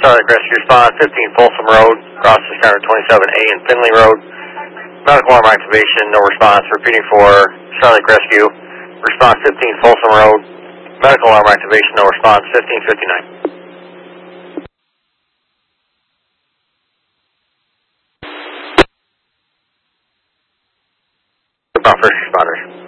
Charlotte Rescue Response 15 Folsom Road, crosses Center 27A and Finley Road. Medical alarm activation, no response. Repeating for Charlotte Rescue. Response 15 Folsom Road. Medical alarm activation, no response. 1559. First responders.